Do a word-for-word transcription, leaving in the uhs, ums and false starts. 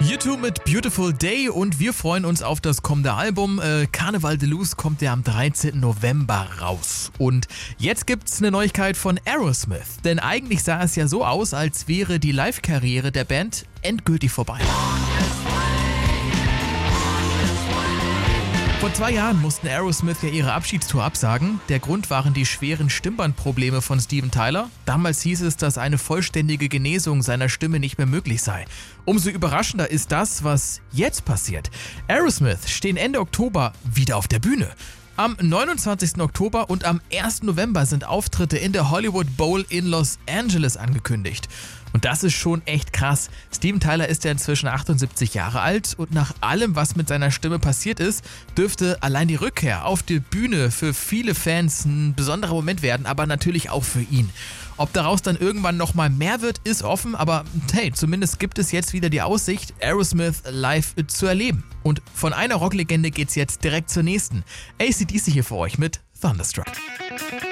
U zwei mit Beautiful Day und wir freuen uns auf das kommende Album. Äh, Carnival de Luz kommt ja am dreizehnten November raus. Und jetzt gibt's eine Neuigkeit von Aerosmith. Denn eigentlich sah es ja so aus, als wäre die Live-Karriere der Band endgültig vorbei. Vor zwei Jahren mussten Aerosmith ja ihre Abschiedstour absagen. Der Grund waren die schweren Stimmbandprobleme von Steven Tyler. Damals hieß es, dass eine vollständige Genesung seiner Stimme nicht mehr möglich sei. Umso überraschender ist das, was jetzt passiert. Aerosmith stehen Ende Oktober wieder auf der Bühne. Am neunundzwanzigsten Oktober und am ersten November sind Auftritte in der Hollywood Bowl in Los Angeles angekündigt. Und das ist schon echt krass. Steven Tyler ist ja inzwischen achtundsiebzig Jahre alt und nach allem, was mit seiner Stimme passiert ist, dürfte allein die Rückkehr auf die Bühne für viele Fans ein besonderer Moment werden, aber natürlich auch für ihn. Ob daraus dann irgendwann nochmal mehr wird, ist offen, aber hey, zumindest gibt es jetzt wieder die Aussicht, Aerosmith live zu erleben. Und von einer Rocklegende geht's jetzt direkt zur nächsten. A C D C hier für euch mit Thunderstruck.